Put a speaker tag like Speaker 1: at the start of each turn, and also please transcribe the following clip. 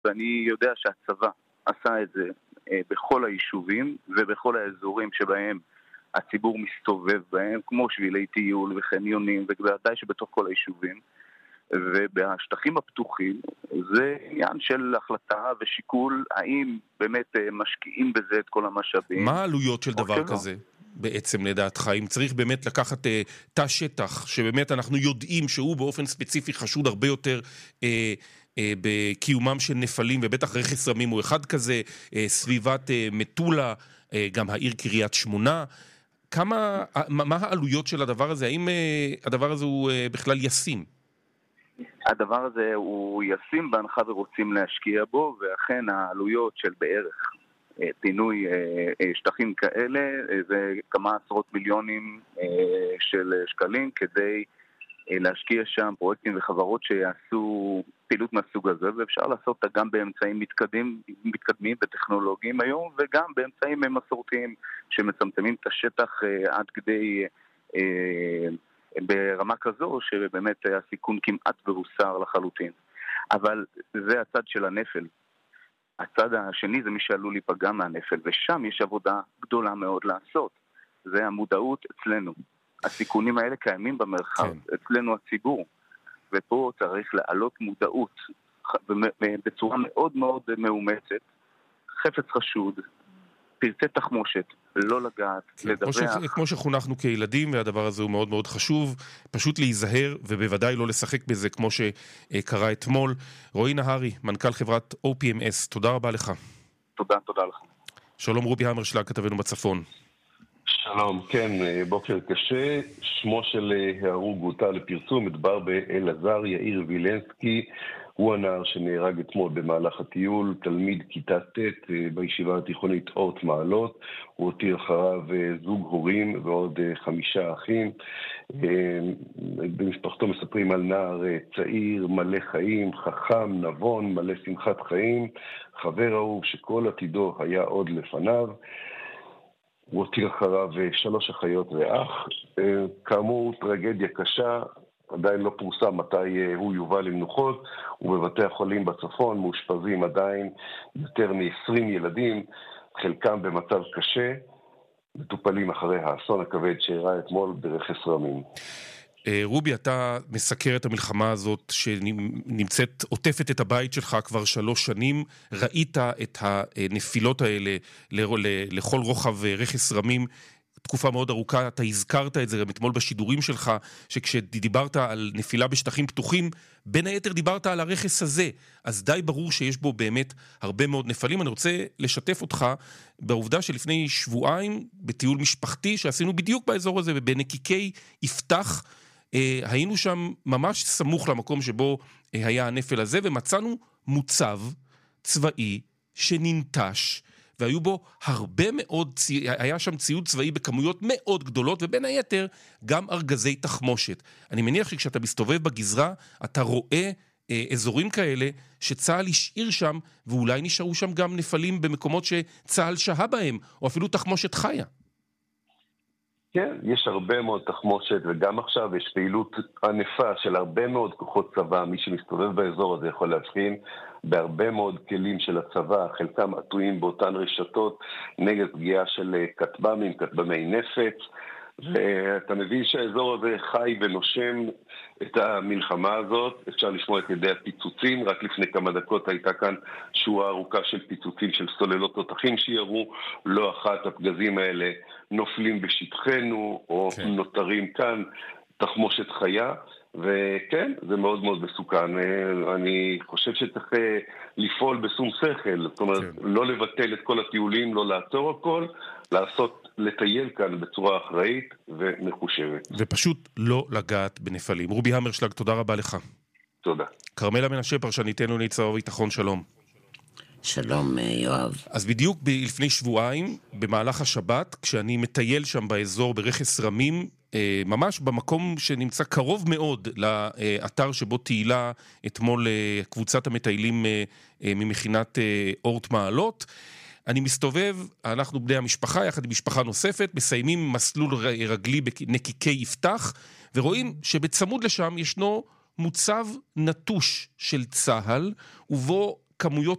Speaker 1: ואני יודע שהצבא עשה את זה בכל היישובים ובכל האזורים שבהם הציבור מסתובב בהם, כמו שבילי טיול וחניונים, ובוודאי שבתוך כל היישובים. ובשטחים הפתוחים זה עניין של החלטה ושיקול, האם באמת משקיעים בזה את כל המשאבים.
Speaker 2: מה העלויות של דבר
Speaker 1: שלא.
Speaker 2: כזה בעצם לדעתך? אם צריך באמת לקחת תא שטח, שבאמת אנחנו יודעים שהוא באופן ספציפי חשוד הרבה יותר בקיומם של נפלים, ובטח רכס רמים הוא אחד כזה, סביבת מטולה, גם העיר קריית שמונה, מה העלויות של הדבר הזה? האם הדבר הזה הוא בכלל ישים?
Speaker 1: הדבר הזה הוא ישים בהנחה ורוצים להשקיע בו, ואכן העלויות של בערך פינוי שטחים כאלה זה כמה עשרות מיליונים של שקלים כדי להשקיע שם פרויקטים וחברות שיעשו פעילות מהסוג הזה, ואפשר לעשות אותה גם באמצעים מתקדמים וטכנולוגיים היום, וגם באמצעים מסורתיים שמצמצמים את השטח עד כדי ברמה כזו שבאמת הסיכון כמעט והוסר לחלוטין. אבל זה הצד של הנפל. הצד השני זה מי שעלול להיפגע מהנפל, ושם יש עבודה גדולה מאוד לעשות. זה המודעות אצלנו. הסיכונים האלה קיימים במרחב, כן. אצלנו הציבור. ופה צריך להעלות מודעות בצורה מאוד מאוד מאומצת, חפץ חשוד, פרטי תחמושת, לא לגעת, כן, לדווח.
Speaker 2: כמו שחונכנו כילדים, והדבר הזה הוא מאוד מאוד חשוב, פשוט להיזהר, ובוודאי לא לשחק בזה כמו שקרה אתמול. רועי נהרי, מנכ"ל חברת OPMS, תודה רבה לך.
Speaker 1: תודה לך.
Speaker 2: שלום רובי המרשלג, כתבנו בצפון.
Speaker 3: שלום, כן, בוקר קשה. שמו של ההרוג הותר לפרסום, מדבר באלעזר יאיר וילנסקי, הוא הנער שנהרג אתמול במהלך הטיול, תלמיד כיתה ט' בישיבה התיכונית אורט מעלות, הוא הותיר אחריו זוג הורים ועוד 5 אחים. במשפחתו מספרים על נער צעיר, מלא חיים, חכם, נבון, מלא שמחת חיים, חבר אהוב שכל עתידו היה עוד לפניו. הוא הותיר אחריו 3 אחיות ואח. כאמור, טרגדיה קשה, עדיין לא פורסם מתי הוא יובא למנוחות, ובבתי החולים בצפון מאושפזים עדיין יותר מ-20 ילדים, חלקם במצב קשה, מטופלים אחרי האסון הכבד שאירע אתמול ברכס רמים.
Speaker 2: רובי, אתה מסקר את המלחמה הזאת שנמצאת, עוטפת את הבית שלך כבר 3 שנים, ראית את הנפילות האלה לכל רוחב רכס רמים, תקופה מאוד ארוכה, אתה הזכרת את זה גם אתמול בשידורים שלך, שכשדיברת על נפילה בשטחים פתוחים, בין היתר דיברת על הרכס הזה, אז די ברור שיש בו באמת הרבה מאוד נפלים. אני רוצה לשתף אותך בעובדה שלפני שבועיים, בטיול משפחתי שעשינו בדיוק באזור הזה, בנקיקי יפתח, היינו שם ממש סמוך למקום שבו היה הנפל הזה, ומצאנו מוצב צבאי שננטש, והיו בו הרבה מאוד, היה שם ציוד צבאי בכמויות מאוד גדולות, ובין היתר גם ארגזי תחמושת. אני מניח שכשאתה מסתובב בגזרה, אתה רואה אזורים כאלה שצהל השאיר שם, ואולי נשארו שם גם נפלים במקומות שצהל שהה בהם, או אפילו תחמושת חיה.
Speaker 3: כן, יש הרבה מאוד תחמושת, וגם עכשיו יש פעילות ענפה של הרבה מאוד כוחות צבא. מי שמסתובב באזור הזה יכול להבחין בהרבה מאוד כלים של הצבא, חלקם עטויים באותן רשתות נגד פגיעה של כטב"מים, כטב"מי נפץ, ואתה מבין שהאזור הזה חי ונושם את המלחמה הזאת. אפשר לשמוע את ידי הפיצוצים, רק לפני כמה דקות הייתה כאן שורה ארוכה של פיצוצים של סוללות תותחים שירו, לא אחת הפגזים האלה נופלים בשטחנו או נותרים כאן, תחמושת חיה, וכן, זה מאוד מאוד מסוכן. אני חושב שצריך לפעול בשום שכל, זאת אומרת, לא לבטל את כל הטיולים, לא לעצור הכל, לטייל כאן בצורה אחראית ומחושבת.
Speaker 2: ופשוט לא לגעת בנפלים. רובי המרשלג, תודה רבה לך.
Speaker 3: תודה.
Speaker 2: קרמלה מנשה, פרשניתנו לצבא ביטחון, שלום.
Speaker 4: שלום יואב.
Speaker 2: אז בדיוק לפני שבועיים, במהלך השבת, כשאני מטייל שם באזור ברכס רמים, ממש במקום שנמצא קרוב מאוד לאתר שבו תהילה אתמול קבוצת המטיילים ממכינת אורט מעלות, אני מסתובב, אנחנו בני המשפחה, יחד עם משפחה נוספת, מסיימים מסלול רגלי בנקיקי יפתח, ורואים שבצמוד לשם ישנו מוצב נטוש של צהל, ובו כמויות